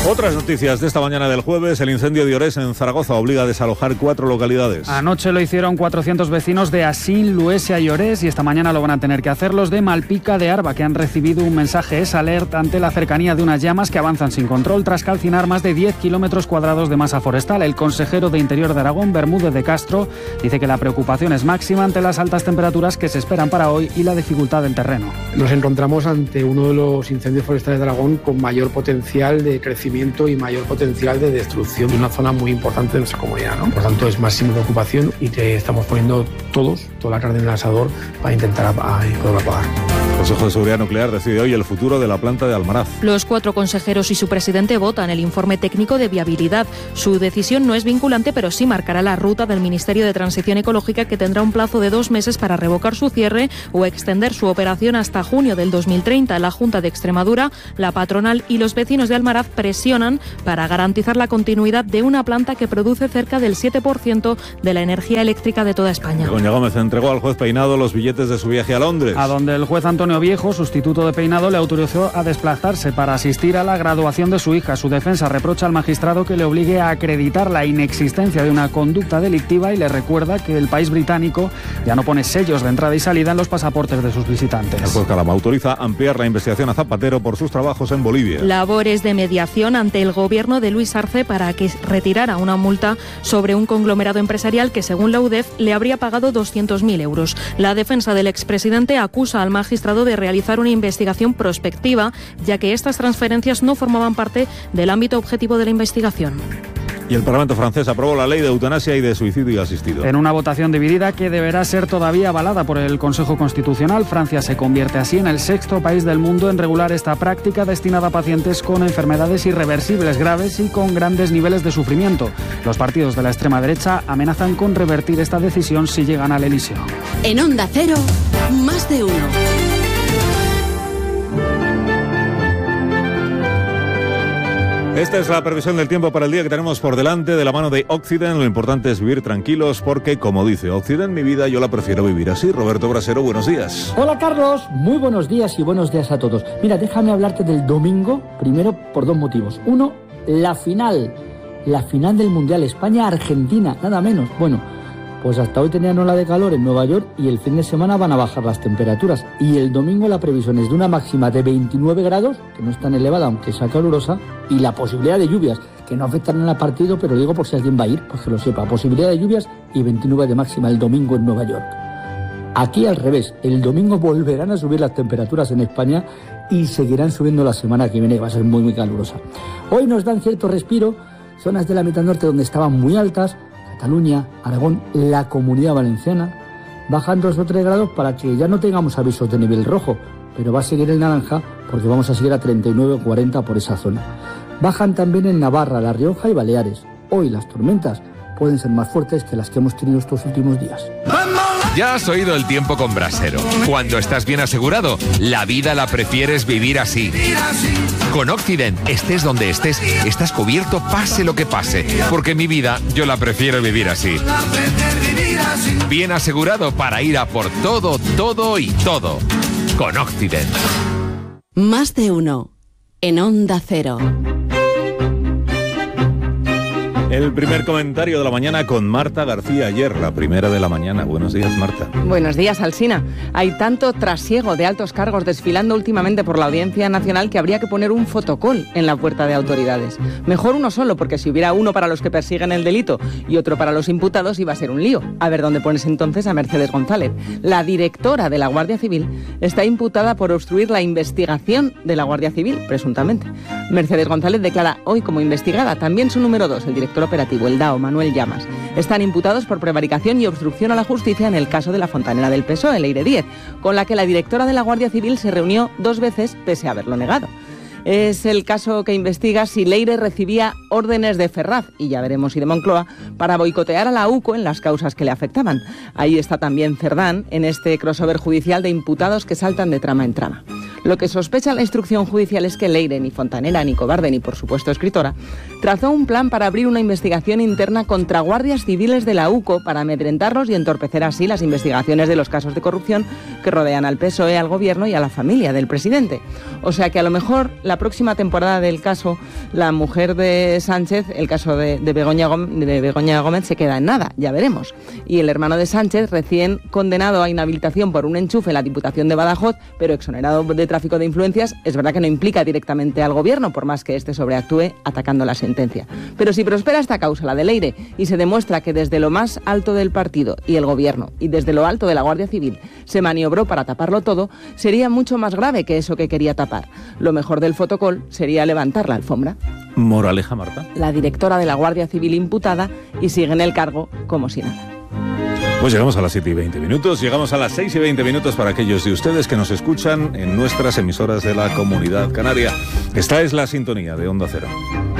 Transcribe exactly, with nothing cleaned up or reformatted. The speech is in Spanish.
Otras noticias de esta mañana del jueves: el incendio de Orés en Zaragoza obliga a desalojar cuatro localidades. Anoche lo hicieron cuatrocientos vecinos de Asín, Luesia y Orés, y esta mañana lo van a tener que hacer los de Malpica de Arba, que han recibido un mensaje S Alert ante la cercanía de unas llamas que avanzan sin control tras calcinar más de diez kilómetros cuadrados de masa forestal. El consejero de Interior de Aragón, Bermúdez de Castro, dice que la preocupación es máxima ante las altas temperaturas que se esperan para hoy y la dificultad del terreno. Nos encontramos ante uno de los incendios forestales de Aragón con mayor potencial de crecimiento y mayor potencial de destrucción de una zona muy importante de nuestra comunidad, ¿no? Por tanto, es máxima preocupación y te estamos poniendo todos, toda la carne en el asador para intentar poderlo apagar. El Consejo de Seguridad Nuclear decide hoy el futuro de la planta de Almaraz. Los cuatro consejeros y su presidente votan el informe técnico de viabilidad. Su decisión no es vinculante, pero sí marcará la ruta del Ministerio de Transición Ecológica, que tendrá un plazo de dos meses para revocar su cierre o extender su operación hasta junio del dos mil treinta. La Junta de Extremadura, la patronal y los vecinos de Almaraz presionan para garantizar la continuidad de una planta que produce cerca del siete por ciento de la energía eléctrica de toda España. Begoña Gómez entregó al juez Peinado los billetes de su viaje a Londres. A donde el juez Antonio Viejo, sustituto de Peinado, le autorizó a desplazarse para asistir a la graduación de su hija. Su defensa reprocha al magistrado que le obligue a acreditar la inexistencia de una conducta delictiva y le recuerda que el país británico ya no pone sellos de entrada y salida en los pasaportes de sus visitantes. El juez Calama autoriza ampliar la investigación a Zapatero por sus trabajos en Bolivia. Labores de mediación ante el gobierno de Luis Arce para que retirara una multa sobre un conglomerado empresarial que, según la U D E F, le habría pagado doscientos mil euros. La defensa del expresidente acusa al magistrado de realizar una investigación prospectiva, ya que estas transferencias no formaban parte del ámbito objetivo de la investigación. Y el Parlamento francés aprobó la ley de eutanasia y de suicidio asistido. En una votación dividida que deberá ser todavía avalada por el Consejo Constitucional, Francia se convierte así en el sexto país del mundo en regular esta práctica destinada a pacientes con enfermedades irreversibles graves y con grandes niveles de sufrimiento. Los partidos de la extrema derecha amenazan con revertir esta decisión si llegan al Elíseo. En Onda Cero, más de uno. Esta es la previsión del tiempo para el día que tenemos por delante de la mano de Occident. Lo importante es vivir tranquilos porque, como dice Occident, mi vida yo la prefiero vivir así. Roberto Brasero, buenos días. Hola Carlos, muy buenos días y buenos días a todos. Mira, déjame hablarte del domingo, primero por dos motivos. Uno, la final, la final del Mundial España-Argentina, nada menos. Bueno, pues hasta hoy tenían ola de calor en Nueva York y el fin de semana van a bajar las temperaturas. Y el domingo la previsión es de una máxima de veintinueve grados, que no es tan elevada aunque sea calurosa, y la posibilidad de lluvias, que no afectarán al partido, pero digo por si alguien va a ir, pues que lo sepa. Posibilidad de lluvias y veintinueve de máxima el domingo en Nueva York. Aquí al revés, el domingo volverán a subir las temperaturas en España y seguirán subiendo la semana que viene, que va a ser muy muy calurosa. Hoy nos dan cierto respiro, zonas de la mitad norte donde estaban muy altas, Cataluña, Aragón, la Comunidad Valenciana, bajan dos o tres grados para que ya no tengamos avisos de nivel rojo, pero va a seguir el naranja porque vamos a seguir a treinta y nueve o cuarenta por esa zona. Bajan también en Navarra, La Rioja y Baleares. Hoy las tormentas pueden ser más fuertes que las que hemos tenido estos últimos días. Ya has oído el tiempo con Brasero. Cuando estás bien asegurado, la vida la prefieres vivir así. Con Occident, estés donde estés, estás cubierto pase lo que pase. Porque mi vida, yo la prefiero vivir así. Bien asegurado para ir a por todo, todo y todo. Con Occident. Más de uno. En Onda Cero. El primer comentario de la mañana con Marta García Ayer, la primera de la mañana. Buenos días, Marta. Buenos días, Alsina. Hay tanto trasiego de altos cargos desfilando últimamente por la Audiencia Nacional que habría que poner un fotocol en la puerta de autoridades. Mejor uno solo, porque si hubiera uno para los que persiguen el delito y otro para los imputados iba a ser un lío. A ver dónde pones entonces a Mercedes González. La directora de la Guardia Civil está imputada por obstruir la investigación de la Guardia Civil, presuntamente. Mercedes González declara hoy como investigada. También su número dos, el director operativo, el D A O, Manuel Llamas. Están imputados por prevaricación y obstrucción a la justicia en el caso de la fontanera del P S O E, Leire Díez, con la que la directora de la Guardia Civil se reunió dos veces pese a haberlo negado. Es el caso que investiga si Leire recibía órdenes de Ferraz, y ya veremos si de Moncloa, para boicotear a la U C O en las causas que le afectaban. Ahí está también Cerdán, en este crossover judicial de imputados que saltan de trama en trama. Lo que sospecha la instrucción judicial es que Leire, ni fontanera, ni cobarde, ni por supuesto escritora, trazó un plan para abrir una investigación interna contra guardias civiles de la UCO para amedrentarlos y entorpecer así las investigaciones de los casos de corrupción que rodean al P S O E, al gobierno y a la familia del presidente. O sea que a lo mejor la próxima temporada del caso, la mujer de Sánchez, el caso de, de, Begoña, Gómez, de Begoña Gómez se queda en nada, ya veremos. Y el hermano de Sánchez, recién condenado a inhabilitación por un enchufe en la Diputación de Badajoz, pero exonerado de tráfico de influencias, es verdad que no implica directamente al gobierno, por más que éste sobreactúe atacando la sentencia. Pero si prospera esta causa, la de Leire, y se demuestra que desde lo más alto del partido y el gobierno, y desde lo alto de la Guardia Civil, se maniobró para taparlo todo, sería mucho más grave que eso que quería tapar. Lo mejor del fotocall sería levantar la alfombra. Moraleja, Marta. La directora de la Guardia Civil imputada y sigue en el cargo como si nada. Pues llegamos a las siete y veinte minutos, llegamos a las seis y veinte minutos para aquellos de ustedes que nos escuchan en nuestras emisoras de la Comunidad Canaria. Esta es la sintonía de Onda Cero.